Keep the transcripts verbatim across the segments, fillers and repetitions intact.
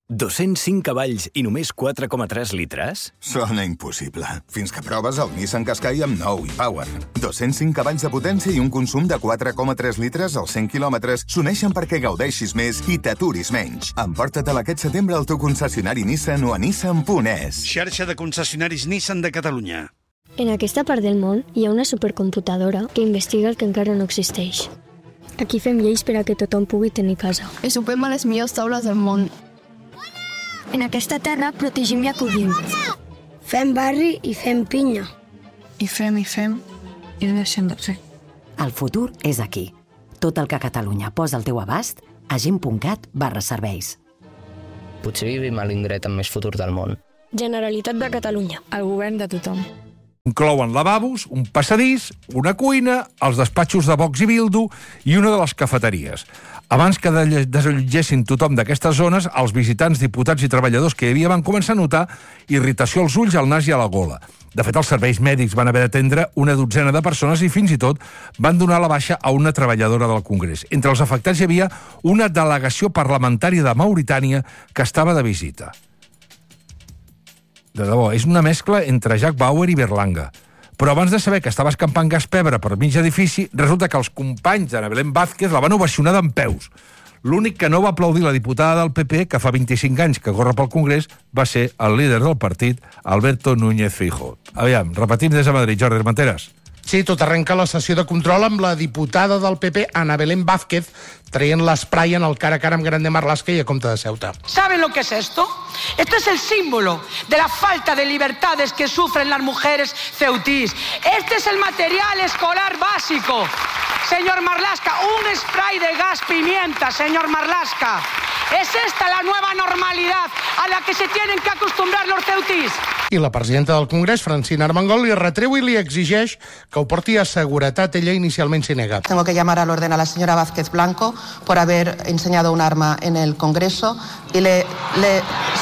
dos-cents cinc cavalls i només quatre coma tres litres? Sona impossible. Fins que proves el Nissan Qashqai amb nou e-Power. dos-cents cinc cavalls de potència i un consum de quatre coma tres litres als cent quilòmetres s'uneixen perquè gaudeixis més i t'aturis menys. Emporta-te'l aquest setembre al teu concessionari Nissan o a nissan punt es. Xarxa de concessionaris Nissan de Catalunya. En aquesta part del món hi ha una supercomputadora que investiga el que encara no existeix. Aquí fem lleis per a que tothom pugui tenir casa. I sopem a les millors taules del món. En aquesta terra protegim i acollim. Fem barri i fem pinya. I fem, i fem, i no deixem de fer. El futur és aquí. Tot el que Catalunya posa al teu abast a gent punt cat barra serveis. Potser vivim a l'indret amb més futur del món. Generalitat de Catalunya. El govern de tothom. Inclouen lavabos, un passadís, una cuina, els despatxos de Vox i Bildu i una de les cafeteries. Abans que desallotgessin tothom d'aquestes zones, els visitants, diputats i treballadors que hi havia van començar a notar irritació als ulls, al nas i a la gola. De fet, els serveis mèdics van haver d'atendre una dotzena de persones i fins i tot van donar la baixa a una treballadora del Congrés. Entre els afectats hi havia una delegació parlamentària de Mauritània que estava de visita. De debò, és una mescla entre Jack Bauer i Berlanga. Però abans de saber que estava escampant gas pebre per mig edifici, resulta que els companys d'Ana Belén Vázquez la van ovacionar dempeus. L'únic que no va aplaudir la diputada del P P, que fa vint-i-cinc anys que corre pel Congrés, va ser el líder del partit, Alberto Núñez Feijóo. Aviam, repetim des de Madrid, Jordi Armenteres. Sí, tot arrenca la sessió de control amb la diputada del P P, Ana Belén Vázquez, traient l'esprai en el cara a cara amb Grande Marlaska i a Comte de Ceuta. ¿Saben lo que es esto? Esto es el símbolo de la falta de libertades que sufren las mujeres ceutís. Este es el material escolar básico. Señor Marlaska, un spray de gas pimienta, señor Marlaska. ¿Es esta la nueva normalidad a la que se tienen que acostumbrar los ceutís? I la presidenta del Congrés, Francina Armengol, li retreu i li exigeix que ho porti a seguretat. Ella inicialment s'hi nega. Tengo que llamar al orden a la señora Vázquez Blanco por haber enseñado un arma en el Congreso y le... le...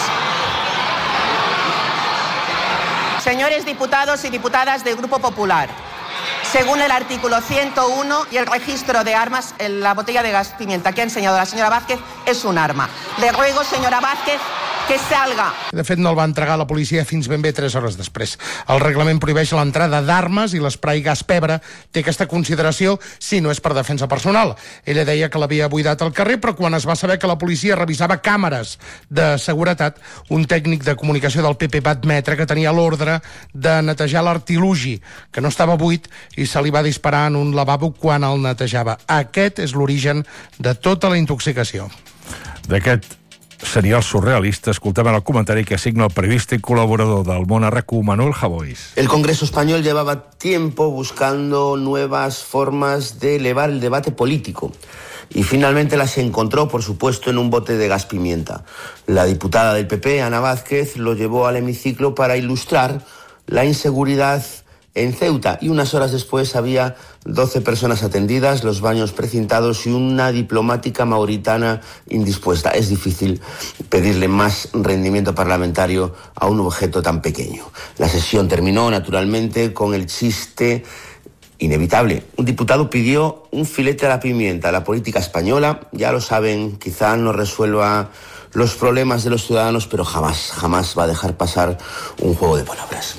Señores diputados y diputadas del Grupo Popular, según el artículo ciento uno y el registro de armas, la botella de gas pimienta que ha enseñado la señora Vázquez es un arma. Le ruego, señora Vázquez, que salga. De fet, no el va entregar a la policia fins ben bé tres hores després. El reglament prohibeix l'entrada d'armes i l'esprai gas pebre té aquesta consideració si no és per defensa personal. Ella deia que l'havia buidat al carrer, però quan es va saber que la policia revisava càmeres de seguretat, un tècnic de comunicació del P P va admetre que tenia l'ordre de netejar l'artilugi, que no estava buit, i se li va disparar en un lavabo quan el netejava. Aquest és l'origen de tota la intoxicació. D'aquest serial surrealista, escoltem el comentari que assigna el periodista y colaborador del Món R Q, Manuel Javois. El Congreso español llevaba tiempo buscando nuevas formas de elevar el debate político y finalmente las encontró, por supuesto, en un bote de gas pimienta. La diputada del P P, Ana Vázquez, lo llevó al hemiciclo para ilustrar la inseguridad en Ceuta y unas horas después había doce personas atendidas, los baños precintados y una diplomática mauritana indispuesta. Es difícil pedirle más rendimiento parlamentario a un objeto tan pequeño. La sesión terminó, naturalmente, con el chiste inevitable. Un diputado pidió un filete a la pimienta. La política española, ya lo saben, quizá no resuelva los problemas de los ciudadanos, pero jamás, jamás va a dejar pasar un juego de palabras.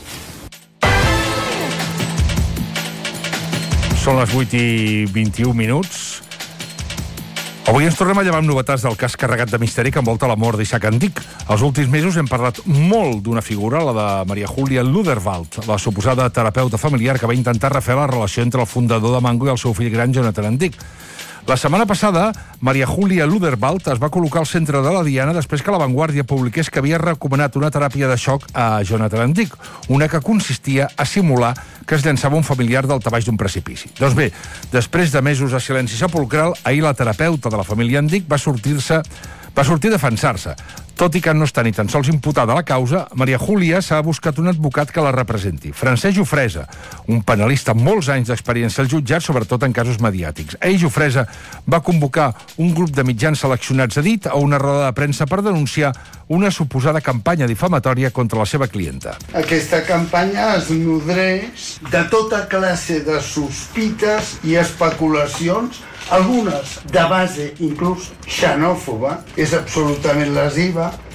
Són les vuit i vint-i-un minuts. Avui ens tornem a llevar amb novetats del cas carregat de misteri que envolta la mort d'Isaac Andic. Els últims mesos hem parlat molt d'una figura, la de Maria Júlia Luderwald, la suposada terapeuta familiar que va intentar refer la relació entre el fundador de Mango i el seu fill gran, Jonathan Andic. La setmana passada, Maria Júlia Luderwald es va col·locar al centre de la diana després que La Vanguardia publiqués que havia recomanat una teràpia de xoc a Jonathan Andic, una que consistia a simular que es llançava un familiar del tabaix d'un precipici. Doncs bé, després de mesos de silenci sepulcral, ahir la terapeuta de la família Andic va sortir-se va sortir a defensar-se. Tot i que no està ni tan sols imputada a la causa, Maria Júlia s'ha buscat un advocat que la representi. Francesc Jofresa, un penalista amb molts anys d'experiència al jutjat, sobretot en casos mediàtics. Ahir Jofresa va convocar un grup de mitjans seleccionats a dit a una roda de premsa per denunciar una suposada campanya difamatòria contra la seva clienta. Aquesta campanya es nodreix de tota classe de sospites i especulacions, algunes de base inclús xenòfoba, és absolutament lesiva,